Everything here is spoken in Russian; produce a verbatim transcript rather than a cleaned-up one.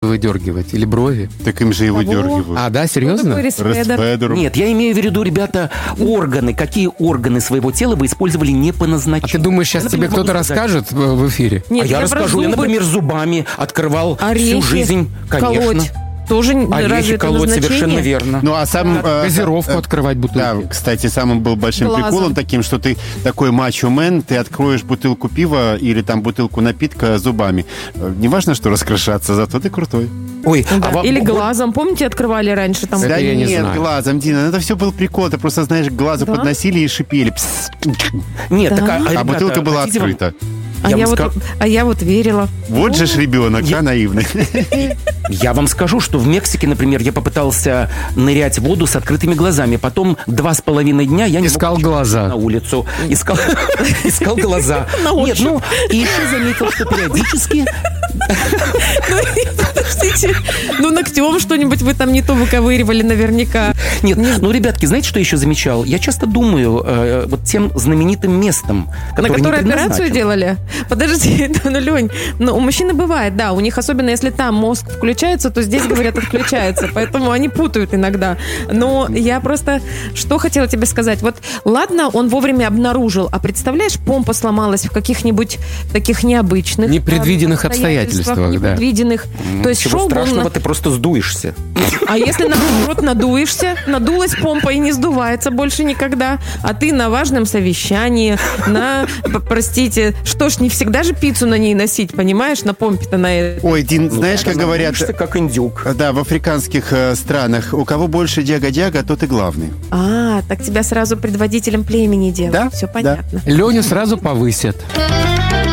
выдергивать? Или брови? Так им же и выдергивают. А, да, серьезно? Ресфедером. Нет, я имею в виду, ребята, органы. Какие органы своего тела вы использовали не по назначению? А ты думаешь, сейчас Я, тебе например, кто-то могу сказать. расскажет в, в эфире? Нет, а я, я про расскажу. Я, зубы. например, зубами открывал Орехи всю жизнь. Конечно. колоть. Тоже Орехи разве это колоть, назначение? совершенно верно. Ну, а сам... э, Газировку э, открывать бутылки. Да, кстати, самым был большим Глазом. приколом таким, что ты такой мачо-мен, ты откроешь бутылку пива или там бутылку напитка зубами. Э, Не важно, что раскрошаться, зато ты крутой. Ой, Да. а вам- Или вот- глазом. Помните, открывали раньше там? Это да я не нет, знаю. глазом, Дина, это все был прикол. Ты просто, знаешь, к глазу Да? подносили и шипели. Пс. Нет, Да. так, а, А ребята, бутылка была хотите вам- открыта. А Я я, вам вот, ска- а я вот верила. Вот же ж ребенок, Я- да, наивный. Я вам скажу, что в Мексике, например, я попытался нырять в воду с открытыми глазами. Потом два с половиной дня я не Искал мог глаза. на улицу. Искал, искал глаза. На Нет, ощупь. ну, и еще заметил, что периодически... Подождите, ну ногтем что-нибудь вы там не то выковыривали наверняка. Нет, ну, ребятки, знаете, что я еще замечал? Я часто думаю э, вот тем знаменитым местом, На которое не которой операцию предназначено. делали? Подожди, ну, Лень, ну, у мужчины бывает, да, у них, особенно если там мозг включается, то здесь, говорят, отключается, поэтому они путают иногда. Но я просто, что хотела тебе сказать, вот, ладно, он вовремя обнаружил, а представляешь, помпа сломалась в каких-нибудь таких необычных... Непредвиденных а, обстоятельствах, да. Непредвиденных. То есть Ничего шел бы он страшного, на- ты просто сдуешься. А если, наоборот, надуешься, надулась помпа и не сдувается больше никогда, а ты на важном совещании, на, п- простите, что ж, не всегда же пиццу на ней носить, понимаешь, на помпе-то на этой. Ой, Дин, знаешь, как говорят... Надуешься, как индюк. Да, в африканских э, странах у кого больше дяга-дяга, тот и главный. А, так тебя сразу предводителем племени делают. Да, Все да. понятно. Леню сразу повысят.